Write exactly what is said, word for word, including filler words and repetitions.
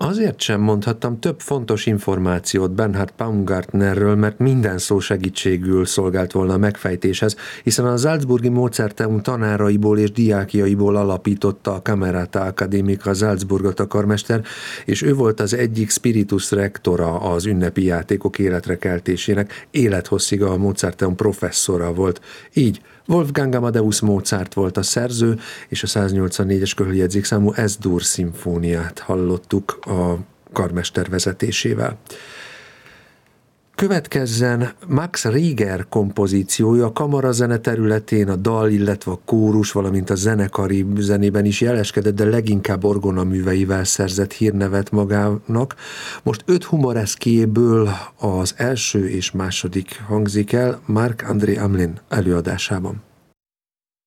Azért sem mondhattam több fontos információt Bernhard Baumgartnerről, mert minden szó segítségül szolgált volna a megfejtéshez, hiszen a Salzburgi Mozarteum tanáraiból és diákjaiból alapította a Camerata Academica Salzburgot a karmester, és ő volt az egyik spiritus rectora az ünnepi játékok életre keltésének, élethosszig a Mozarteum professzora volt. Így Wolfgang Amadeus Mozart volt a szerző, és a száznyolcvannégyes köhöljegyzékszámú Es-dur szimfóniát hallottuk a karmester vezetésével. Következzen Max Reger kompozíciója, a kamarazene területén a dal, illetve a kórus, valamint a zenekari zenében is jeleskedett, de leginkább orgonaműveivel szerzett hírnevet magának. Most öt humoreszkéből az első és második hangzik el Marc-André Hamelin előadásában.